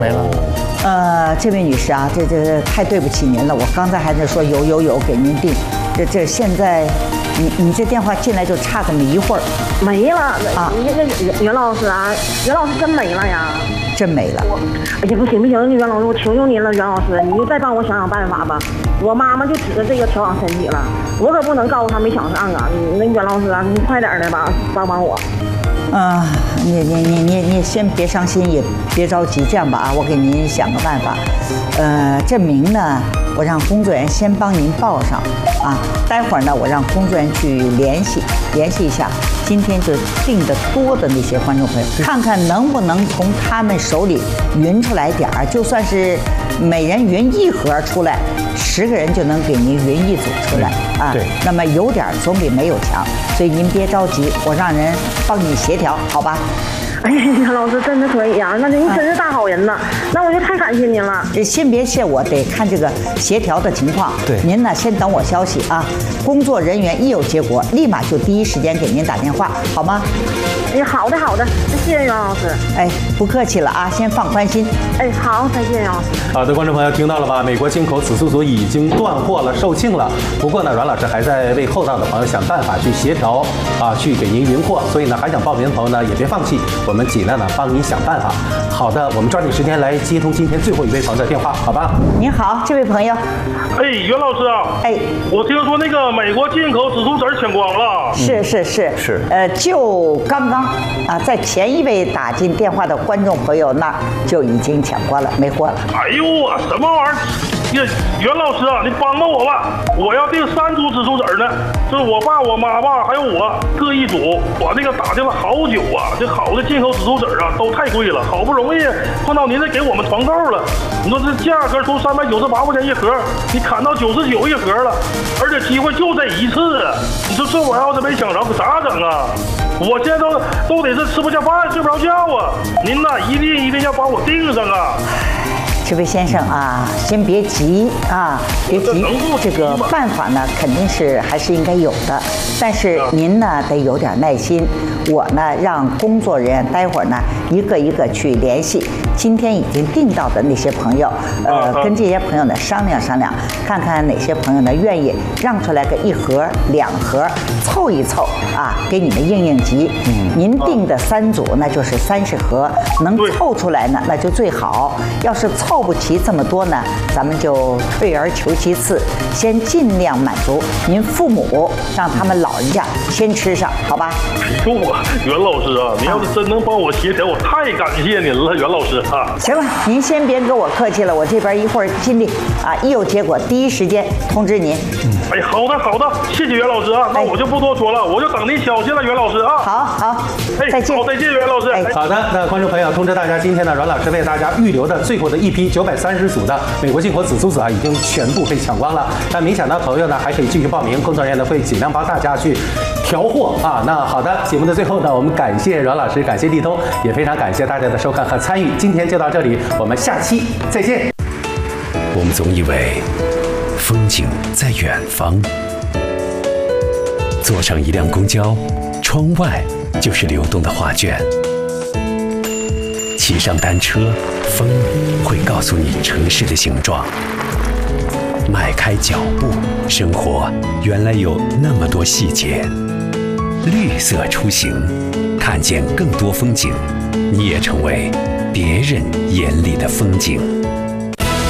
没了。 这位女士啊，这太对不起您了，我刚才还在说有给您订，这现在你这电话进来就差这么一会儿， 没了啊！那袁老师啊，袁老师真没了呀， 真没了。 哎呀，不行，袁老师，我求求您了，袁老师，你就再帮我想想办法吧。我妈妈就指着这个调养身体了，我可不能告诉她没想上啊！那袁老师啊，你快点的吧，帮我。 你先别伤心，也别着急，这样吧啊，我给您想个办法。这名呢，我让工作人员先帮您报上啊，待会儿呢，我让工作人员去联系一下，今天就订的多的那些观众朋友，看看能不能从他们手里匀出来点儿，就算是每人匀1盒出来，10个人就能给您匀1组出来啊。 对， 那么有点总比没有强，所以您别着急，我让人帮你协调，好吧？ 哎呀，袁老师真的可以啊，那您真是大好人呐，那我就太感谢您了。 先别谢我，得看这个协调的情况。 对， 您呢先等我消息啊，工作人员一有结果，立马就第一时间给您打电话，好吗？ 哎，好的，那谢谢袁老师。 哎，不客气了啊，先放宽心。 哎，好，再见袁老师。 好的，观众朋友听到了吧？美国进口紫苏组已经断货了，售罄了。不过呢，阮老师还在为后到的朋友想办法去协调啊，去给您匀货。所以呢，还想报名的朋友呢，也别放弃，我们尽量呢帮您想办法。好的，我们抓紧时间来接通今天最后一位朋友的电话，好吧？ 您好，这位朋友。 哎，袁老师啊， 哎， 我听说那个美国进口紫苏籽抢光了。 是，就刚刚啊，在前一位打进电话的观众朋友那儿就已经抢光了，没货了。 哎呦我什么玩意儿？袁老师啊，你帮帮我吧！我要订3组紫苏籽呢，就是我爸、我妈妈还有我各1组。我这个打听了好久啊，这好的进口紫苏籽啊都太贵了，好不容易碰到您这给我们团购了。你说这价格从398块钱1盒，你砍到991盒了，而且机会就这一次。你说这我要是没抢着，可咋整啊？我现在都得是吃不下饭、睡不着觉啊！您呐，一定要把我订上啊！ 这位先生啊，先别急啊，别急。这个办法呢，肯定是还是应该有的，但是您呢得有点耐心。我呢让工作人员待会儿呢一个一个去联系今天已经订到的那些朋友，跟这些朋友呢商量，看看哪些朋友呢愿意让出来个1盒、2盒，凑一凑啊，给你们应急。您订的3组那就是30盒，能凑出来呢那就最好。要是凑不齐这么多呢，咱们就退而求其次，先尽量满足您父母，让他们老人家先吃上，好吧？ 哎呦我袁老师啊，您要是真能帮我协调，我太感谢您了，袁老师啊。 行了，您先别跟我客气了，我这边一会儿尽力啊，一有结果第一时间通知您。 哎，好的，谢谢袁老师啊，那我就不多说了，我就等您消息了，袁老师啊。 好，再见。 好，再见，袁老师。 好的，那观众朋友通知大家，今天呢，阮老师为大家预留的最后的一批930组的美国进口紫苏籽啊，已经全部被抢光了。但没抢到朋友呢，还可以继续报名，工作人员呢会尽量帮大家去调货啊。那好的，节目的最后呢，我们感谢阮老师，感谢立通，也非常感谢大家的收看和参与。今天就到这里，我们下期再见。 我们总以为风景在远方，坐上一辆公交，窗外就是流动的画卷；骑上单车，风会告诉你城市的形状。迈开脚步，生活原来有那么多细节。绿色出行，看见更多风景，你也成为别人眼里的风景。